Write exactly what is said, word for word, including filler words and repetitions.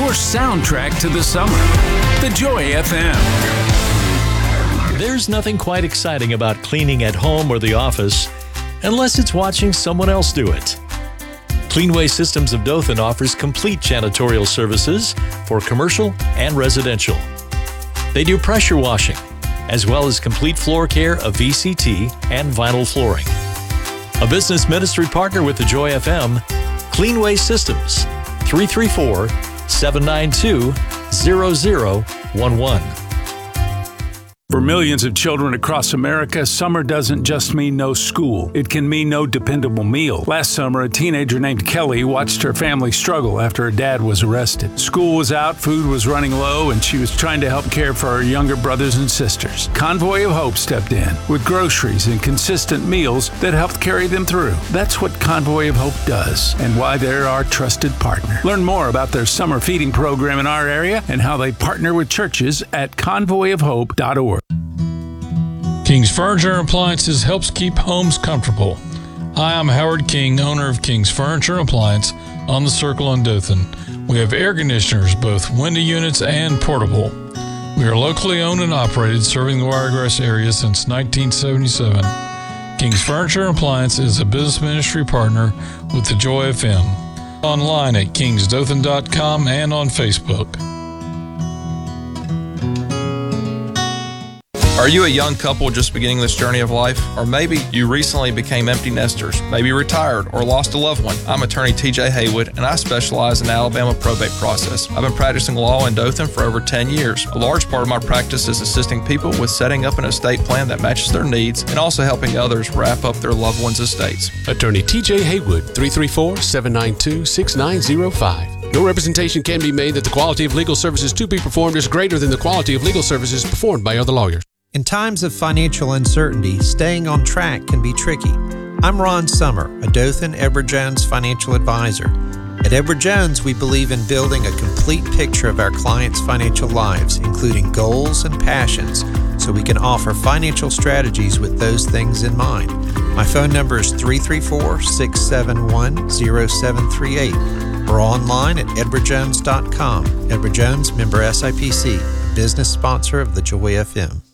your soundtrack to the summer. The Joy F M. There's nothing quite exciting about cleaning at home or the office unless it's watching someone else do it. Cleanway Systems of Dothan offers complete janitorial services for commercial and residential. They do pressure washing, as well as complete floor care of V C T and vinyl flooring. A business ministry partner with the Joy F M, Cleanway Systems, three three four, seven nine two, zero zero one one. For millions of children across America, summer doesn't just mean no school. It can mean no dependable meal. Last summer, a teenager named Kelly watched her family struggle after her dad was arrested. School was out, food was running low, and she was trying to help care for her younger brothers and sisters. Convoy of Hope stepped in with groceries and consistent meals that helped carry them through. That's what Convoy of Hope does and why they're our trusted partner. Learn more about their summer feeding program in our area and how they partner with churches at convoy of hope dot org. King's Furniture and Appliances helps keep homes comfortable. Hi, I'm Howard King, owner of King's Furniture and Appliance on the Circle in Dothan. We have air conditioners, both window units and portable. We are locally owned and operated, serving the Wiregrass area since nineteen seventy-seven. King's Furniture and Appliance is a business ministry partner with the Joy F M. Online at kings dothan dot com and on Facebook. Are you a young couple just beginning this journey of life? Or maybe you recently became empty nesters, maybe retired or lost a loved one? I'm attorney T J Haywood, and I specialize in the Alabama probate process. I've been practicing law in Dothan for over ten years. A large part of my practice is assisting people with setting up an estate plan that matches their needs and also helping others wrap up their loved ones' estates. Attorney T J Haywood, three three four, seven nine two, six nine zero five. No representation can be made that the quality of legal services to be performed is greater than the quality of legal services performed by other lawyers. In times of financial uncertainty, staying on track can be tricky. I'm Ron Summer, a Dothan Edward Jones financial advisor. At Edward Jones, we believe in building a complete picture of our clients' financial lives, including goals and passions, so we can offer financial strategies with those things in mind. My phone number is three three four, six seven one, zero seven three eight or online at edward jones dot com. Edward Jones, member S I P C, business sponsor of the Joy F M.